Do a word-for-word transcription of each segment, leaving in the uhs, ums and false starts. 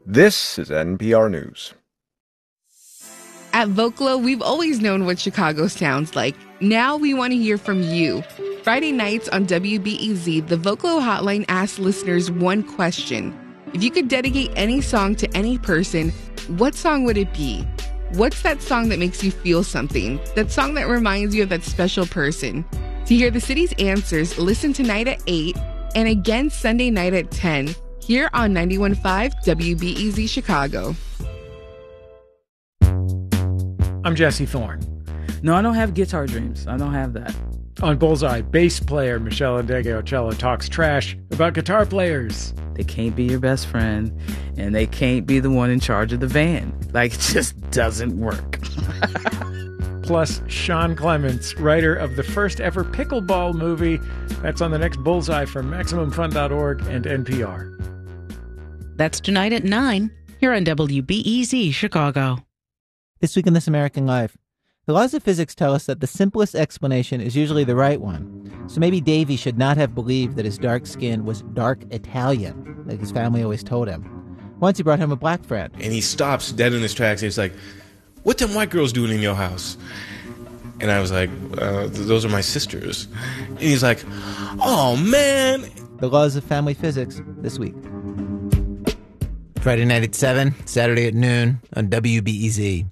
This is N P R News. At Vocalo, we've always known what Chicago sounds like. Now we want to hear from you. Friday nights on W B E Z, the Vocalo hotline asks listeners one question. If you could dedicate any song to any person, what song would it be? What's that song that makes you feel something? That song that reminds you of that special person? To hear the city's answers, listen tonight at eight and again Sunday night at ten here on ninety-one point five W B E Z Chicago. I'm Jesse Thorne. No, I don't have guitar dreams. I don't have that. On Bullseye, bass player Michelle Ndegeocello talks trash about guitar players. They can't be your best friend, and they can't be the one in charge of the van. Like, it just doesn't work. Plus, Sean Clements, writer of the first ever pickleball movie. That's on the next Bullseye from Maximum Fun dot org and N P R. That's tonight at nine here on W B E Z Chicago. This week in This American Life, the laws of physics tell us that the simplest explanation is usually the right one. So maybe Davy should not have believed that his dark skin was dark Italian, like his family always told him. Once he brought home a black friend. And he stops dead in his tracks. And he's like, "What them white girls doing in your house?" And I was like, uh, "Those are my sisters." And he's like, "Oh, man." The laws of family physics this week. Friday night at seven, Saturday at noon on W B E Z.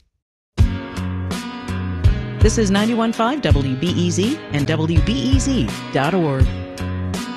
This is ninety-one point five W B E Z and W B E Z dot org.